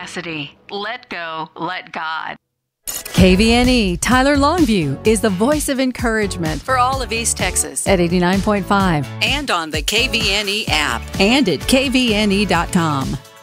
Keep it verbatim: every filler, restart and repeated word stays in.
tenacity. Let go, let God. K V N E Tyler Longview is the voice of encouragement for all of East Texas at eighty-nine point five and on the K V N E app and at K V N E dot com.